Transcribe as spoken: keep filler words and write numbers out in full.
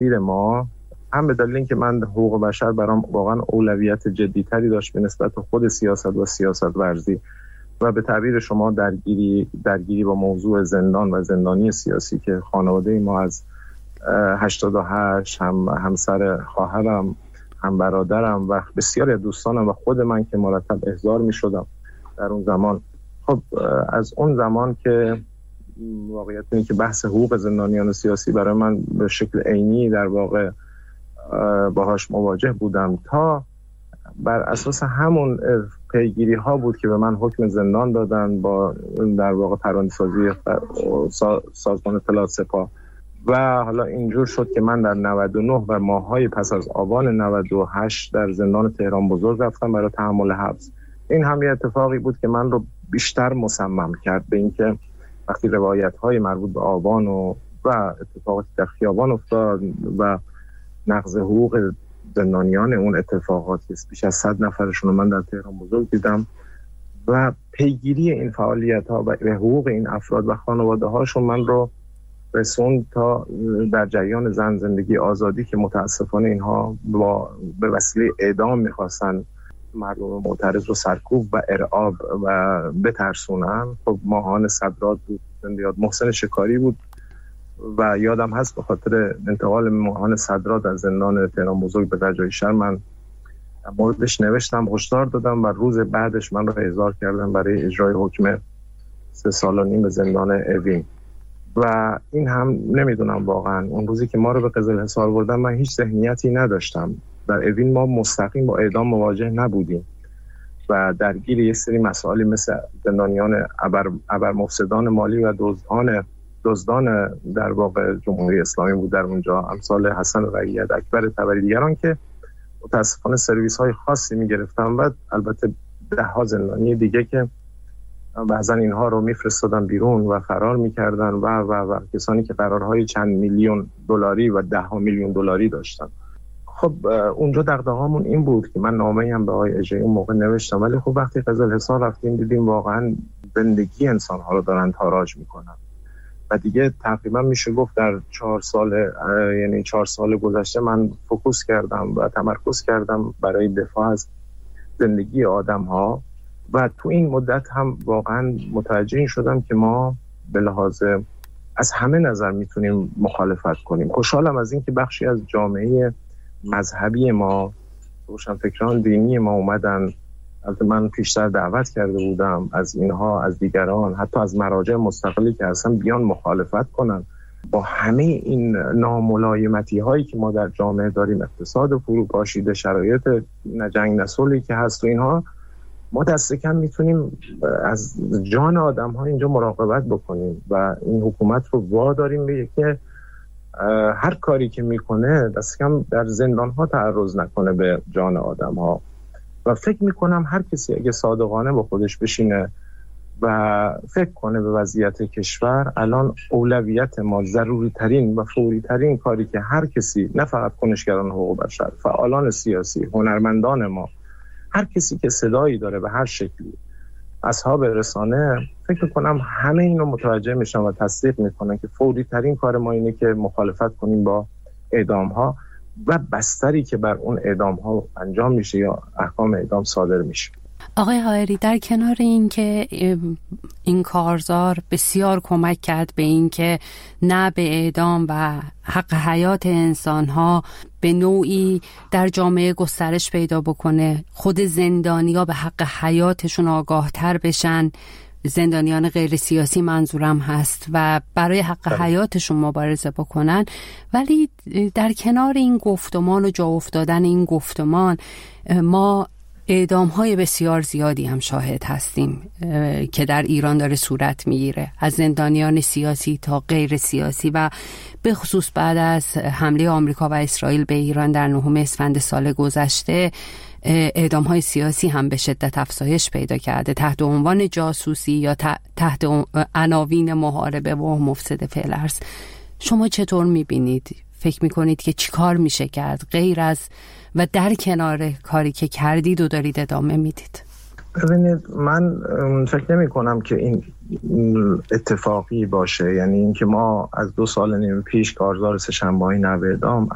تاثیر ما، هم به دلیل اینکه من حقوق بشر برام واقعا اولویت جدی‌تری داشت به نسبت خود سیاست و سیاست ورزی و به تعبیر شما درگیری درگیری با موضوع زندان و زندانی سیاسی که خانواده ما از هشتاد و هشت هم همسر خواهرم، هم برادرم و بسیاری از دوستانم و خود من که مرتب احضار می شدم در اون زمان. خب از اون زمان که واقعیت اینه که بحث حقوق زندانیان سیاسی برای من به شکل عینی در واقع باهاش مواجه بودم، تا بر اساس همون پیگیری ها بود که به من حکم زندان دادن با در واقع پراندازی سازمان اطلاعات سپاه و حالا اینجور شد که من در نود و نه و ماهای پس از آبان نود و هشت در زندان تهران بزرگ رفتم برای تحمل حبس. این هم یه اتفاقی بود که من رو بیشتر مصمم کرد به اینکه وقتی روایت‌های مربوط به آبان و و اتفاقاتی در خیابان افتاد و نقض حقوق زندانیان اون اتفاقاتی بیش از صد نفرشون رو من در تهران بزرگ دیدم و پیگیری این فعالیت‌ها و حقوق این افراد و خانواده‌هاشون من رو رسوند تا در جریان زن زندگی آزادی که متاسفانه اینها با به وسیله اعدام می‌خواستن مردم معترض رو سرکوب و ارعاب و بترسونن. خب ماهان صدرات بود، زندیات محسن شکاری بود و یادم هست به خاطر انتقال ماهان صدرات از زندان تهران بزرگ به رجایی شهر من موردش نوشتم، هشدار دادم و روز بعدش من رو احضار کردم برای اجرای حکم سه سال و نیم به زندان اوین. و این هم نمیدونم واقعا اون روزی که ما رو به قزلحصار بردن من هیچ ذهنیتی نداشتم. در اوین ما مستقیم با اعدام مواجه نبودیم و درگیر یه سری مسائلی مثل زندانیان ابر ابر مفسدان مالی و دزدان دزدان در واقع جمهوری اسلامی بود در اونجا، امثال حسن رعیت، اکبر طبری دیگران که متاسفانه سرویس های خاصی میگرفتن و البته ده ها زندانی دیگه که بعضن اینها رو میفرستادن بیرون و فرار میکردن و و و کسانی که قرارهای چند میلیون دلاری و ده ها میلیون دلاری داشتن. خب اونجا دغدغه‌مون این بود که من نامه‌ای هم به آقای اژه‌ای اون موقع نوشتم، ولی خب وقتی قزلحصار رفتیم دیدیم واقعا زندگی انسان‌ها رو دارن تاراج میکنن و دیگه تقریبا میشه گفت در چهار سال یعنی چهار سال گذشته من فوکوس کردم و تمرکز کردم برای دفاع از زندگی آدم‌ها و تو این مدت هم واقعا متوجه شدم که ما به لحاظ از همه نظر میتونیم مخالفت کنیم. خوشحالم از این که بخشی از جامعه مذهبی ما، روشنفکران دینی ما اومدن، البته من پیشتر دعوت کرده بودم از اینها، از دیگران، حتی از مراجع مستقلی که اصلا بیان مخالفت کنن با همه این ناملایمتی هایی که ما در جامعه داریم، اقتصاد فروپاشیده، شرایط نجنگ نسلی که هست و اینها، ما دست کم میتونیم از جان آدم ها اینجا مراقبت بکنیم و این حکومت رو واداریم به که هر کاری که میکنه دست کم در زندان ها تعرض نکنه به جان آدم ها. و فکر میکنم هر کسی اگه صادقانه با خودش بشینه و فکر کنه به وضعیت کشور، الان اولویت ما ضروری ترین و فوری ترین کاری که هر کسی، نه فقط کنشگران حقوق بشر، فعالان سیاسی، هنرمندان ما، هر کسی که صدایی داره به هر شکلی، اصحاب رسانه، فکر کنم همه اینو متوجه میشن و تصدیق میکنن که فوری ترین کار ما اینه که مخالفت کنیم با اعدام ها و بستری که بر اون اعدام ها انجام میشه یا احکام اعدام صادر میشه. آقای حائری، در کنار این که این کارزار بسیار کمک کرد به این که نه به اعدام و حق حیات انسان‌ها به نوعی در جامعه گسترش پیدا بکنه، خود زندانی‌ها به حق حیاتشون آگاه‌تر بشن، زندانیان غیر سیاسی منظورم هست، و برای حق حیاتشون مبارزه بکنن، ولی در کنار این گفتمان و جا افتادن این گفتمان ما اعدام‌های بسیار زیادی هم شاهد هستیم که در ایران داره صورت میگیره، از زندانیان سیاسی تا غیر سیاسی، و به خصوص بعد از حمله آمریکا و اسرائیل به ایران در نهم اسفند سال گذشته اعدام‌های سیاسی هم به شدت افزایش پیدا کرده تحت عنوان جاسوسی یا تحت عناوین محاربه و مفسد فعل ارض. شما چطور می‌بینید؟ فکر می‌کنید که چی کار میشه کرد غیر از و در کنار کاری که کردید و دارید ادامه میدید؟ ببینید، من فکر نمی کنم که این اتفاقی باشه، یعنی اینکه ما از دو سال نیم پیش کارزار سه‌شنبه‌های نوع اعدام